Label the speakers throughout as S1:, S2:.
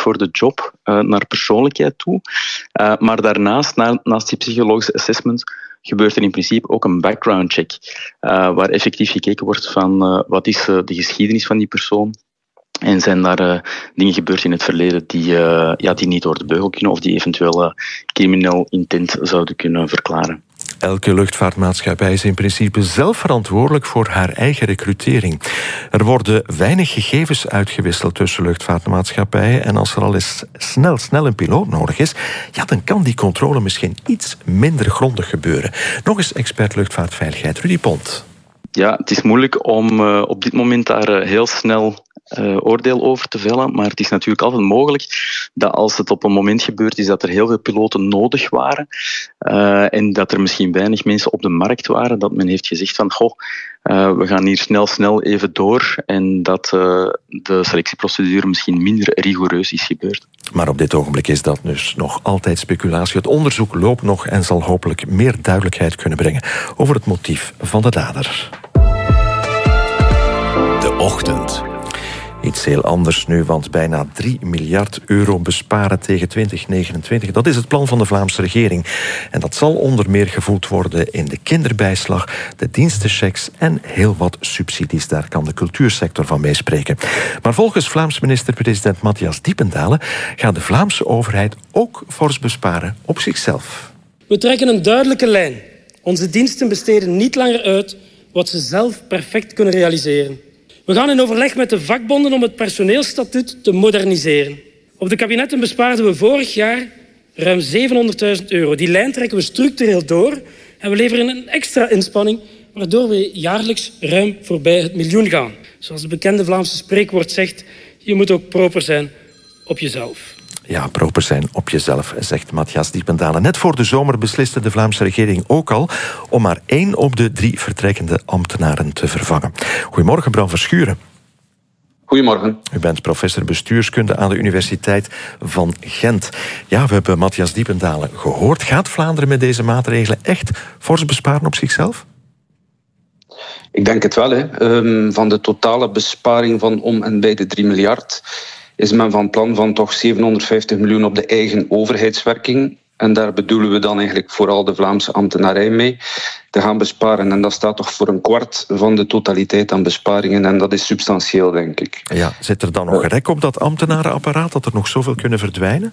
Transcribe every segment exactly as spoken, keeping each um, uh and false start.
S1: voor de job uh, naar persoonlijkheid toe. Uh, maar daarnaast, na, naast die psychologische assessment, gebeurt er in principe ook een background check, uh, waar effectief gekeken wordt van uh, wat is uh, de geschiedenis van die persoon. En zijn daar uh, dingen gebeurd in het verleden die, uh, ja, die niet door de beugel kunnen of die eventueel uh, crimineel intent zouden kunnen verklaren.
S2: Elke luchtvaartmaatschappij is in principe zelf verantwoordelijk voor haar eigen recrutering. Er worden weinig gegevens uitgewisseld tussen luchtvaartmaatschappijen en als er al eens snel, snel een piloot nodig is, ja, dan kan die controle misschien iets minder grondig gebeuren. Nog eens expert luchtvaartveiligheid Rudy Pont.
S1: Ja, het is moeilijk om uh, op dit moment daar uh, heel snel Uh, oordeel over te vellen, maar het is natuurlijk altijd mogelijk dat als het op een moment gebeurd is dat er heel veel piloten nodig waren uh, en dat er misschien weinig mensen op de markt waren, dat men heeft gezegd van goh, uh, we gaan hier snel snel even door en dat uh, de selectieprocedure misschien minder rigoureus is gebeurd.
S2: Maar op dit ogenblik is dat dus nog altijd speculatie. Het onderzoek loopt nog en zal hopelijk meer duidelijkheid kunnen brengen over het motief van de dader.
S3: De Ochtend.
S2: Iets heel anders nu, want bijna drie miljard euro besparen tegen twintig negenentwintig. Dat is het plan van de Vlaamse regering. En dat zal onder meer gevoeld worden in de kinderbijslag, de dienstenchecks en heel wat subsidies. Daar kan de cultuursector van meespreken. Maar volgens Vlaams minister-president Matthias Diependalen gaat de Vlaamse overheid ook fors besparen op zichzelf.
S4: We trekken een duidelijke lijn. Onze diensten besteden niet langer uit wat ze zelf perfect kunnen realiseren. We gaan in overleg met de vakbonden om het personeelsstatuut te moderniseren. Op de kabinetten bespaarden we vorig jaar ruim zevenhonderdduizend euro. Die lijn trekken we structureel door en we leveren een extra inspanning, waardoor we jaarlijks ruim voorbij het miljoen gaan. Zoals het bekende Vlaamse spreekwoord zegt, je moet ook proper zijn op jezelf.
S2: Ja, proper zijn op jezelf, zegt Matthias Diependalen. Net voor de zomer besliste de Vlaamse regering ook al om maar één op de drie vertrekkende ambtenaren te vervangen. Goedemorgen, Bram Verschuren.
S5: Goedemorgen.
S2: U bent professor bestuurskunde aan de Universiteit van Gent. Ja, we hebben Matthias Diependalen gehoord. Gaat Vlaanderen met deze maatregelen echt fors besparen op zichzelf?
S5: Ik denk het wel. Hè. Um, van de totale besparing van om en bij de drie miljard... is men van plan van toch zevenhonderdvijftig miljoen op de eigen overheidswerking. En daar bedoelen we dan eigenlijk vooral de Vlaamse ambtenarij mee te gaan besparen. En dat staat toch voor een kwart van de totaliteit aan besparingen. En dat is substantieel, denk ik.
S2: Ja, zit er dan nog een rek op dat ambtenarenapparaat, dat er nog zoveel kunnen verdwijnen?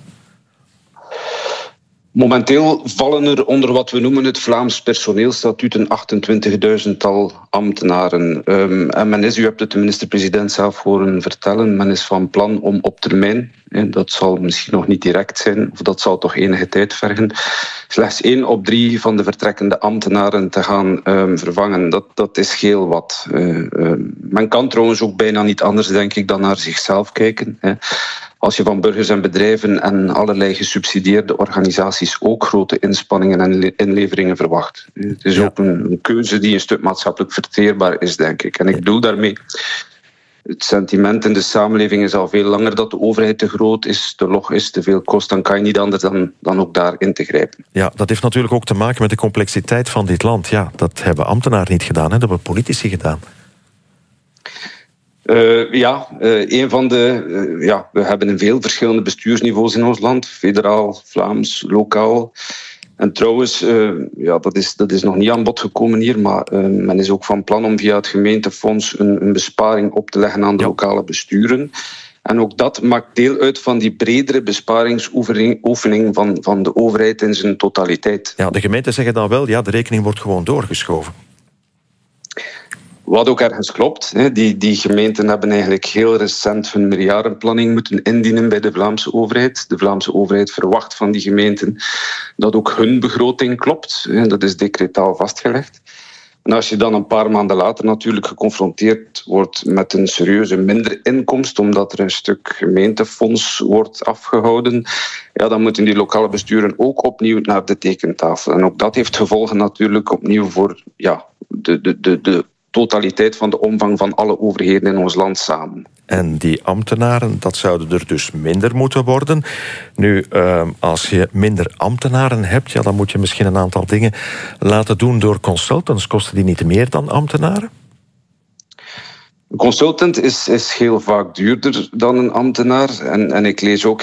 S5: Momenteel vallen er onder wat we noemen het Vlaams personeelstatuut een achtentwintigduizendtal ambtenaren. Um, en men is, u hebt het de minister-president zelf horen vertellen, men is van plan om op termijn, hè, dat zal misschien nog niet direct zijn, of dat zal toch enige tijd vergen, slechts één op drie van de vertrekkende ambtenaren te gaan um, vervangen. Dat, dat is heel wat. Uh, um, men kan trouwens ook bijna niet anders, denk ik, dan naar zichzelf kijken. Hè. Als je van burgers en bedrijven en allerlei gesubsidieerde organisaties ook grote inspanningen en inleveringen verwacht. Het is ja. ook een keuze die een stuk maatschappelijk verteerbaar is, denk ik. En ik bedoel daarmee, het sentiment in de samenleving is al veel langer dat de overheid te groot is, te log is, te veel kost. Dan kan je niet anders dan, dan ook daar in te grijpen.
S2: Ja, dat heeft natuurlijk ook te maken met de complexiteit van dit land. Ja, dat hebben ambtenaren niet gedaan, hè? Dat hebben politici gedaan.
S5: Uh, ja, uh, een van de... Uh, ja, we hebben een veel verschillende bestuursniveaus in ons land. Federaal, Vlaams, lokaal. En trouwens, uh, ja, dat, is, dat is nog niet aan bod gekomen hier, maar uh, men is ook van plan om via het gemeentefonds een, een besparing op te leggen aan de ja. lokale besturen. En ook dat maakt deel uit van die bredere besparingsoefening van, van de overheid in zijn totaliteit.
S2: Ja, de gemeenten zeggen dan wel, ja, de rekening wordt gewoon doorgeschoven.
S5: Wat ook ergens klopt. Die, die gemeenten hebben eigenlijk heel recent hun meerjarenplanning moeten indienen bij de Vlaamse overheid. De Vlaamse overheid verwacht van die gemeenten dat ook hun begroting klopt. Dat is decretaal vastgelegd. En als je dan een paar maanden later natuurlijk geconfronteerd wordt met een serieuze minder inkomst, omdat er een stuk gemeentefonds wordt afgehouden, ja, dan moeten die lokale besturen ook opnieuw naar de tekentafel. En ook dat heeft gevolgen natuurlijk opnieuw voor ja, de, de, de, de totaliteit van de omvang van alle overheden in ons land samen.
S2: En die ambtenaren, dat zouden er dus minder moeten worden. Nu, uh, als je minder ambtenaren hebt, ja, dan moet je misschien een aantal dingen laten doen door consultants. Kosten die niet meer dan ambtenaren?
S5: Een consultant is, is heel vaak duurder dan een ambtenaar. En, en ik lees ook